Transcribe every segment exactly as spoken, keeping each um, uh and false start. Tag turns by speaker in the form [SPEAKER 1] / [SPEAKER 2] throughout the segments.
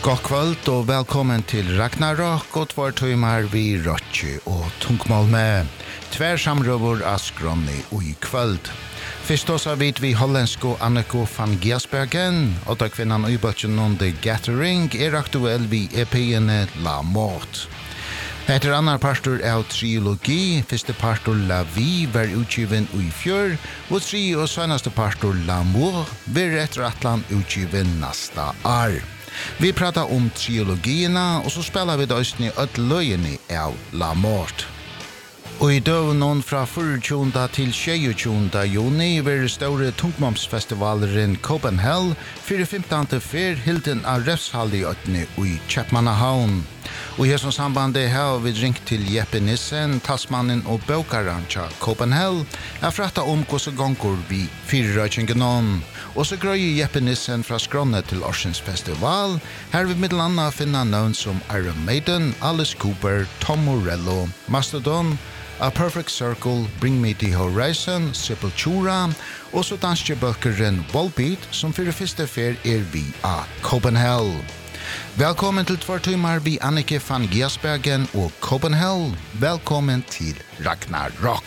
[SPEAKER 1] God kvöld og velkommen til Ragnarok og tvær tøymar vi Rotchi og Tungmål med tvær samrøver av skronni og i kvöld. Først også vet vi hollandsko Anneko van Giersbergen og da kvinnan øybølgen om The Gathering er aktuell vi E P-ene La Mort. Etter annar partur av trilogi, første partur La Vie var utgiven i fjør, og tri og senaste partur L'amour var etter atlan utgiven nasta år. Vi pratar om trilogierna och så spelar vi døysni öll løyeni av La Mort. Og i dag nån fra tjuende til tjuende juni var store tungmomsfestivaleren Copenhagen for femtende fer hilden av Refshall i øtni i Kjepmannahavn. Og i hesson sambandet har vi ringt til Jeppe Nissen, tassmannen og bøkarancha Copenhagen, er fratta om hvordan gonger vi fyrrøykingen om. Og så grøy Jeppe Nissen fra Skronne til Orsens festival, her vi middelandet finna navn som Iron Maiden, Alice Cooper, Tom Morello, Mastodon, A Perfect Circle, Bring Me the Horizon, Sepultura, og så danske bøkeren Volbeat, som for det første fer er vi av Copenhagen. Velkommen til tvær tøymar vi Anneke van Giersbergen og Copenhagen. Velkommen til Ragnarok.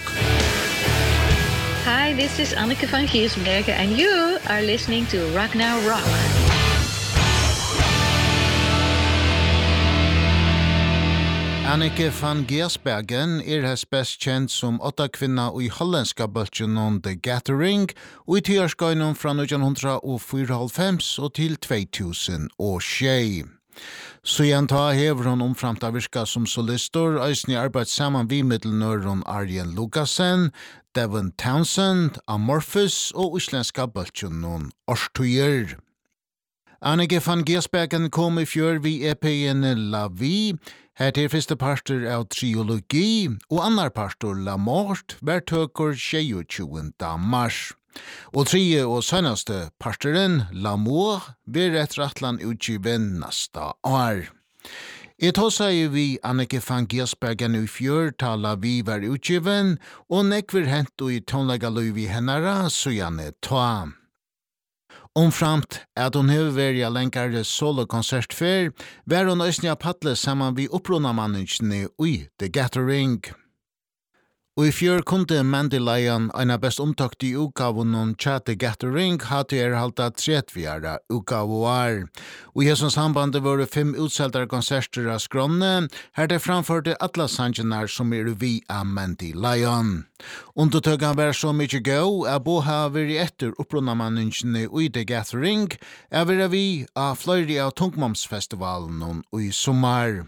[SPEAKER 2] Hi, this is Anneke van Giersbergen and you are listening to Ragnarok.
[SPEAKER 1] Anneke van Giersbergen er hans best kjent som åtta kvinna i hollandska bølgenon The Gathering, og i tiårskøynon fra nitton fyrtiofem og til två tusen og sju. Så igjen ta hever hun omframt av virka som solistor, eisni arbeid saman vi middelnøren Arjen Lukasen, Devon Townsend, Amorphous og islenska bølgenon Årstøyer. Anneke van Giersbergen kom i fjør vi E P-ene La Vie, her til første parter av trilogi, og annar parter La Mort, hver tøker tjuende mars. Og tredje og seneste parteren, L'amour, blir etter atlan utgiven nasta år. Jeg tåsa i vi Anneke van Giersbergen i fjør ta La Vie var utgiven, og nekver hent i tonlega løyvi hennara, så gjerne ta. Omframt at hun hever vært lenkare solo-konsertfer, var hun østnig av paddle saman vi opprunamanningene i The Gathering. Og i fjør kunde Mandy Lion en av best omtakt i utgaven om The Gathering hadde er halta tretviara utgavuar. Og i hesson sambandet var det fem utseldare konserter av Skronne, her det framførte alla sangenar som er vi av Mandy Lion. Undertøkken var så mykje gå, at bo har vært etter opprunamanningene i The Gathering, er vært vi av flere av tungmomsfestivalen i sommar.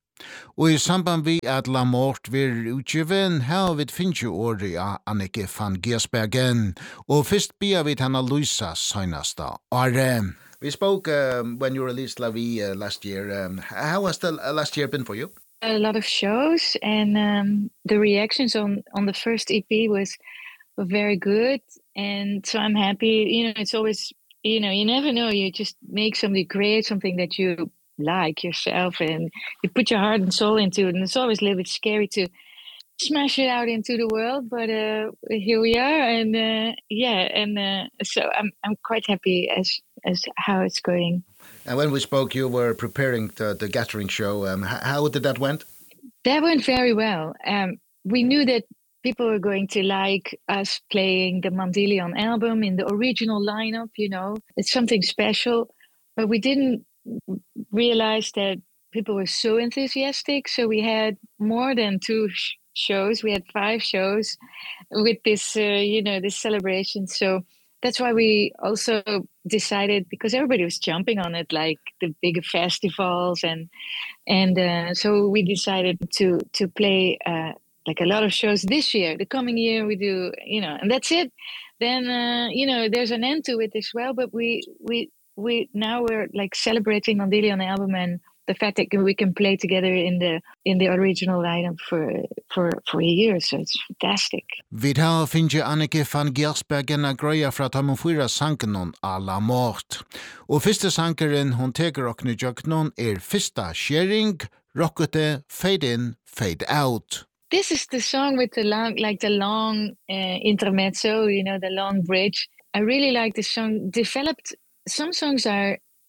[SPEAKER 1] Og i samband vi at La Mort vir utgiven, har vi finnje året av Anneke van Giersbergen, og først bia vi henne Luisa søgnasta året. We spoke um, when you released La Vie uh, last year. Um, how has the uh, last year been for you?
[SPEAKER 2] A lot of shows and um, the reactions on, on the first E P was were very good. And so I'm happy. You know, it's always, you know, you never know. You just make something, create something that you like yourself and you put your heart and soul into it, and it's always a little bit scary to smash it out into the world, but uh here we are, and uh yeah and uh so I'm I'm quite happy as as how it's going.
[SPEAKER 1] And when we spoke you were preparing the, the Gathering show. Um how did that went?
[SPEAKER 2] That went very well. Um we knew that people were going to like us playing the Mandelion album in the original lineup, you know. It's something special, but we didn't realized that people were so enthusiastic, so we had more than two sh- shows we had five shows with this uh, you know this celebration. So that's why we also decided, because everybody was jumping on it, like the big festivals, and and uh, so we decided to to play uh, like a lot of shows this year. The coming year we do, you know, and that's it. Then uh, you know there's an end to it as well, but we we we now we're like celebrating Mandelion album and the fact that we can play together in the in the original lineup for for for a year, so it's fantastic.
[SPEAKER 1] Vi har finne Anneke van Giersbergen a grøya fra Tamon fyra sankenon a La Mort. Og første sankeren hon teker okne jøknon er fyrsta sharing, rockete, fade in, fade out.
[SPEAKER 2] This is the song with the long, like the long uh, intermezzo, you know, the long bridge. I really like this song. Developed, some songs are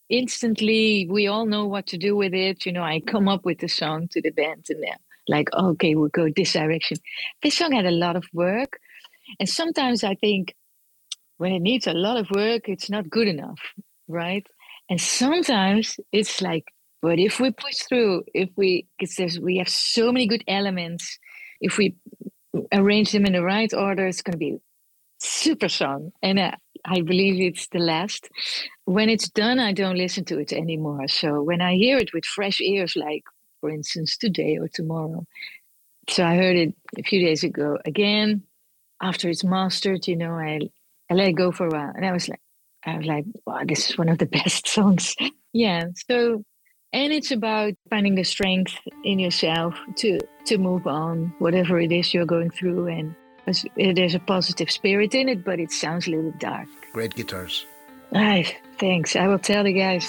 [SPEAKER 2] instantly, we all know what to do with it. You know, I come up with the song to the band and they're like, okay, we'll go this direction. This song had a lot of work. And sometimes I think when it needs a lot of work, it's not good enough, right? And sometimes it's like, but if we push through, if we, because we have so many good elements, if we arrange them in the right order, it's going to be super song. And uh, I believe it's the last. When it's done, I don't listen to it anymore. So when I hear it with fresh ears, like for instance, today or tomorrow. So I heard it a few days ago again, after it's mastered, you know, I, I let it go for a while. And I was like, I was like, wow, this is one of the best songs. Yeah. So, and it's about finding the strength in yourself to, to move on, whatever it is you're going through. And there's a positive spirit in it, but it sounds a little dark.
[SPEAKER 1] Great guitars.
[SPEAKER 2] Ay, thanks. I will tell the guys.